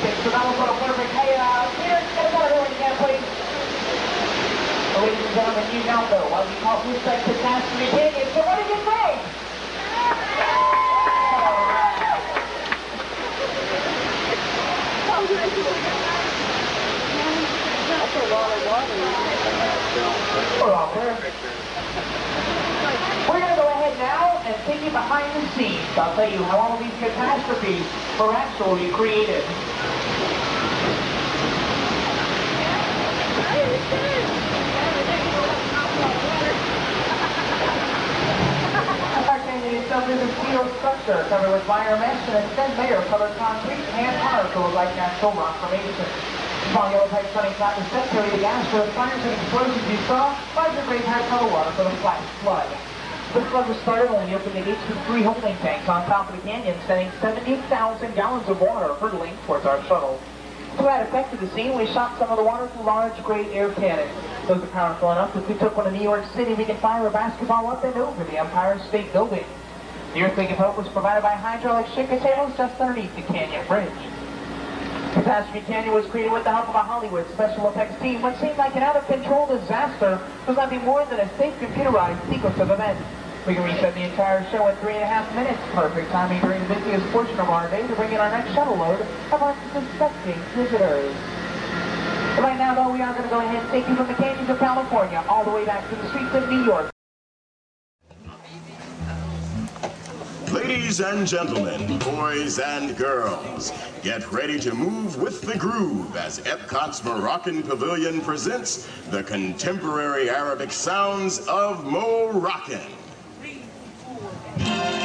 So that was a perfect. Hey, Peter, get us out of here when you can, please. Ladies and gentlemen, you now know what we call Moonsight Catastrophe Canyon. So what did you think? That's a lot of water. Perfect. We're going to go ahead now and take you behind the scenes. I'll tell you how all of these catastrophes were actually created. Our canyon itself is a steel structure covered with wire mesh and a thin layer of colored concrete and hand-carved to look like natural rock formation. Small yellow pipe running flat the set carry the gas for the fires and explosions you saw. Larger grade high color water for the flash flood. This flood was started when we opened the gates to 3 holding tanks on top of the canyon, sending 70,000 gallons of water hurtling towards our shuttle. To add effect to the scene, we shot some of the water through large grade air cannons. Those are powerful enough that if we took one in New York City, we could fire a basketball up and over the Empire State Building. The earthquake of hope was provided by hydraulic shaker tables just underneath the canyon bridge. Catastrophe Canyon was created with the help of a Hollywood special effects team. What seemed like an out-of-control disaster was nothing more than a safe computerized sequence of events. We can reset the entire show in 3.5 minutes. Perfect timing during the busiest portion of our day to bring in our next shuttle load of unsuspecting visitors. Right now, though, we are going to go ahead and take you from the canyons of California all the way back to the streets of New York. Ladies and gentlemen, boys and girls, get ready to move with the groove as Epcot's Moroccan Pavilion presents the contemporary Arabic sounds of Moroccan. 3, 4.